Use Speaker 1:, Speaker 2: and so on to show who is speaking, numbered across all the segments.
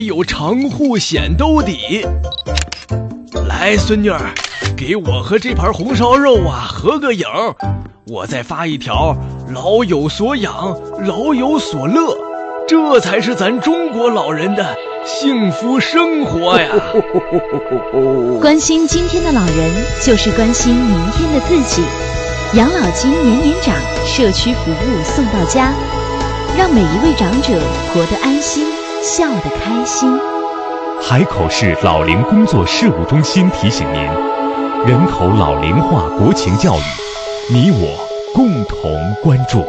Speaker 1: 有长护显兜底。来，孙女儿，给我和这盘红烧肉啊合个影，我再发一条老有所养，老有所乐，这才是咱中国老人的幸福生活呀。
Speaker 2: 关心今天的老人，就是关心明天的自己。养老金年年涨，社区服务送到家，让每一位长者活得安心，笑得开心。
Speaker 3: 海口市老龄工作事务中心提醒您，人口老龄化国情教育，你我共同关注。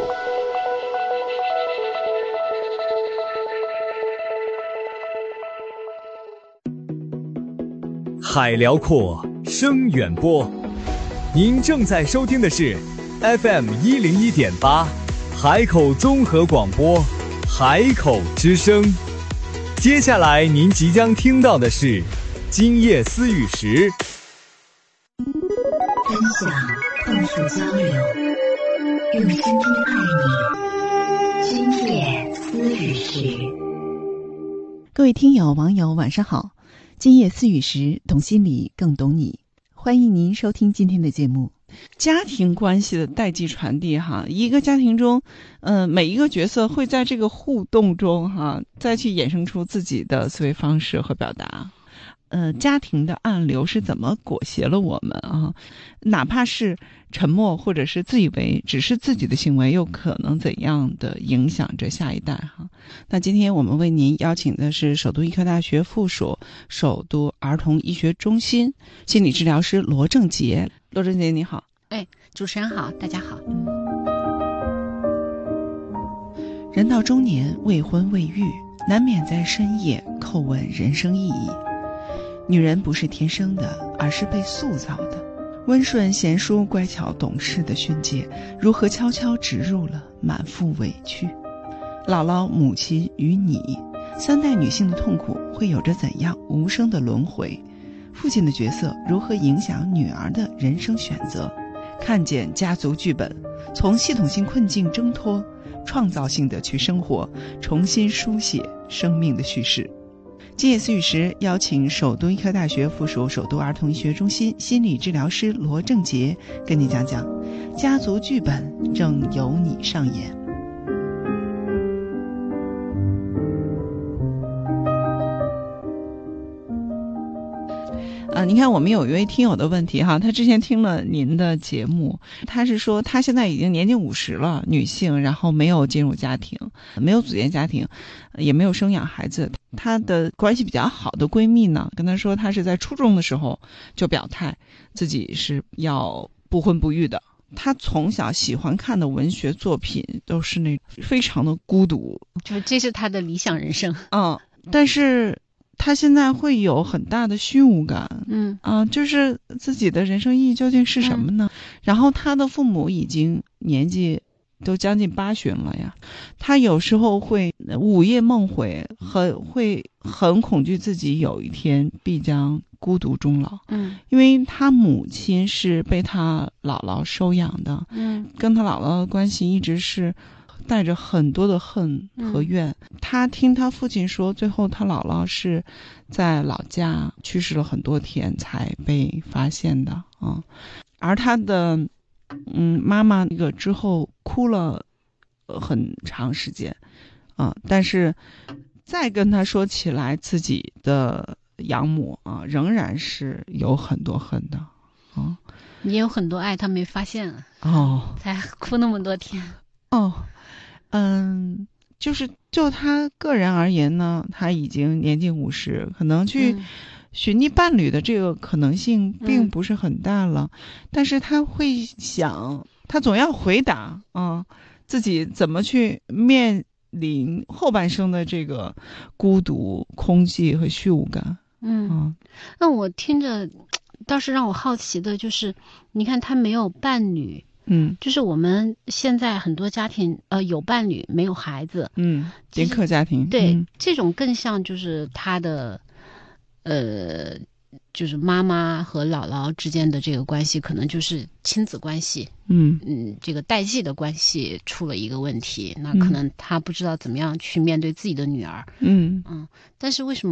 Speaker 4: 海辽阔，声远播。您正在收听的是 FM101.8 海口综合广播，海口之声。接下来您即将听到的是今夜思语时，
Speaker 5: 分享、碰触、交流，用声音爱你。今夜思语时，
Speaker 6: 各位听友、网友，晚上好。今夜思语时，懂心理，更懂你。欢迎您收听今天的节目。家庭关系的代际传递哈，一个家庭中，每一个角色会在这个互动中哈，再去衍生出自己的思维方式和表达。家庭的暗流是怎么裹挟了我们啊？哪怕是沉默或者是自以为只是自己的行为，又可能怎样的影响着下一代哈？那今天我们为您邀请的是首都医科大学附属首都儿童医学中心心理治疗师罗正杰。罗正杰你好。
Speaker 7: 主持人好，大家好。
Speaker 6: 人到中年，未婚未育，难免在深夜叩问人生意义。女人不是天生的，而是被塑造的。温顺贤淑、乖巧懂事的训诫，如何悄悄植入了满腹委屈？姥姥、母亲与你，三代女性的痛苦会有着怎样无声的轮回？父亲的角色如何影响女儿的人生选择？看见家族剧本，从系统性困境挣脱，创造性的去生活，重新书写生命的叙事。今夜思语时，邀请首都医科大学附属首都儿童医学中心心理治疗师罗正杰跟你讲讲家族剧本正由你上演。你看我们有一位听友的问题哈，他之前听了您的节目，他是说他现在已经年近50了，女性，然后没有进入家庭，没有组建家庭，也没有生养孩子。她的关系比较好的闺蜜呢，跟她说她是在初中的时候就表态自己是要不婚不育的。她从小喜欢看的文学作品都是那非常的孤独，
Speaker 7: 就这是她的理想人生。
Speaker 6: 但是他现在会有很大的虚无感，就是自己的人生意义究竟是什么呢？然后他的父母已经年纪都将近80了呀，他有时候会午夜梦回，会很恐惧自己有一天必将孤独终老。因为他母亲是被他姥姥收养的，跟他姥姥的关系一直是带着很多的恨和怨。他听他父亲说，最后他姥姥是在老家去世了很多天才被发现的而他的妈妈那个之后哭了很长时间但是再跟他说起来自己的养母仍然是有很多恨的
Speaker 7: 也有很多爱他没发现才哭那么多天。
Speaker 6: 就他个人而言呢，他已经年近50，可能去寻觅伴侣的这个可能性并不是很大了，但是他会想，他总要回答自己怎么去面临后半生的这个孤独、空寂和虚无感。
Speaker 7: 那我听着倒是让我好奇的就是，你看他没有伴侣。就是我们现在很多家庭有伴侣没有孩子，连
Speaker 6: 客家庭，
Speaker 7: 对，这种更像就是他的就是妈妈和姥姥之间的这个关系可能就是亲子关系，这个代际的关系出了一个问题，那可能他不知道怎么样去面对自己的女儿，但是为什么